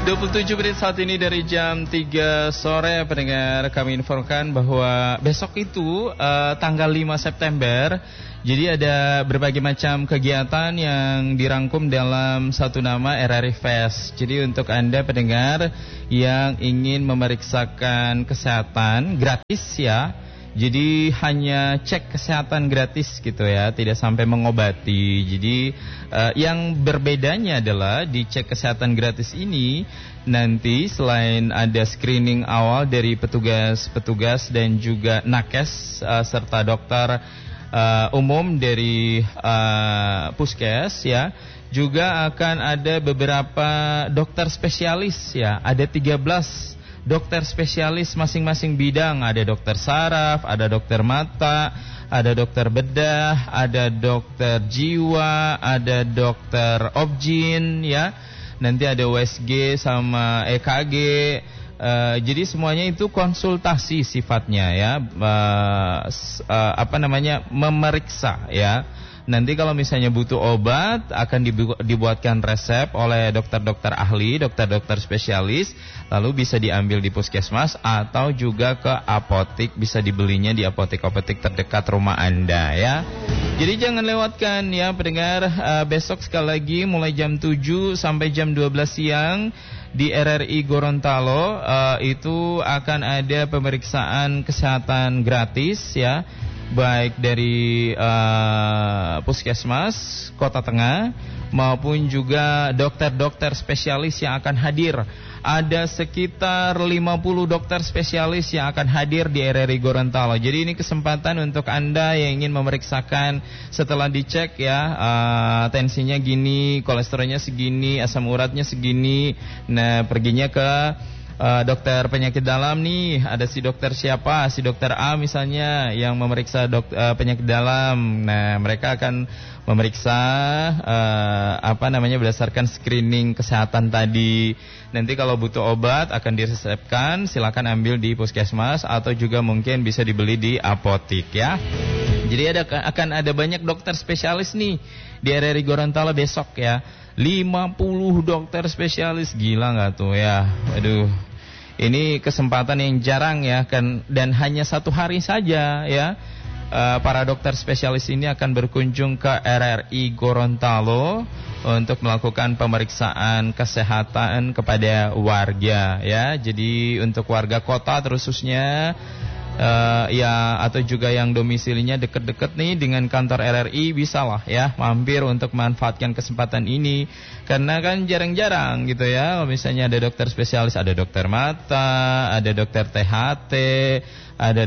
27 menit saat ini dari jam 3 sore, pendengar, kami infokan bahwa besok itu tanggal 5 September. Jadi ada berbagai macam kegiatan yang dirangkum dalam satu nama RRI Fest. Jadi untuk Anda pendengar yang ingin memeriksakan kesehatan gratis ya. Jadi hanya cek kesehatan gratis gitu ya, tidak sampai mengobati. Jadi yang berbedanya adalah di cek kesehatan gratis ini nanti selain ada screening awal dari petugas dan juga nakes serta dokter umum dari puskes ya, juga akan ada beberapa dokter spesialis ya, ada 13 dokter spesialis masing-masing bidang. Ada dokter saraf, ada dokter mata, ada dokter bedah, ada dokter jiwa, ada dokter obgyn ya. Nanti ada USG sama EKG. Jadi semuanya itu konsultasi sifatnya ya, memeriksa ya. Nanti kalau misalnya butuh obat akan dibuatkan resep oleh dokter-dokter ahli, dokter-dokter spesialis, lalu bisa diambil di puskesmas atau juga ke apotek, bisa dibelinya di apotek-apotek terdekat rumah Anda ya. Jadi jangan lewatkan ya pendengar, besok sekali lagi mulai jam 7 sampai jam 12 siang di RRI Gorontalo itu akan ada pemeriksaan kesehatan gratis ya. Baik dari puskesmas Kota Tengah maupun juga dokter-dokter spesialis yang akan hadir. Ada sekitar 50 dokter spesialis yang akan hadir di RRI Gorontalo. Jadi ini kesempatan untuk Anda yang ingin memeriksakan setelah dicek ya, tensinya gini, kolesterolnya segini, asam uratnya segini. Nah, perginya ke dokter penyakit dalam nih, ada si dokter siapa, si dokter A misalnya yang memeriksa penyakit dalam. Nah, mereka akan memeriksa berdasarkan screening kesehatan tadi. Nanti kalau butuh obat akan diresepkan, silakan ambil di puskesmas atau juga mungkin bisa dibeli di apotek ya. Jadi akan ada banyak dokter spesialis nih di RRI Gorontalo besok ya. 50 dokter spesialis, gila nggak tuh ya? Aduh, ini kesempatan yang jarang ya kan, dan hanya satu hari saja ya. Para dokter spesialis ini akan berkunjung ke RRI Gorontalo untuk melakukan pemeriksaan kesehatan kepada warga ya. Jadi untuk warga kota khususnya ya, atau juga yang domisilinya dekat-dekat nih dengan kantor RRI, bisalah ya mampir untuk memanfaatkan kesempatan ini, karena kan jarang-jarang gitu ya. Misalnya ada dokter spesialis, ada dokter mata, ada dokter THT, ada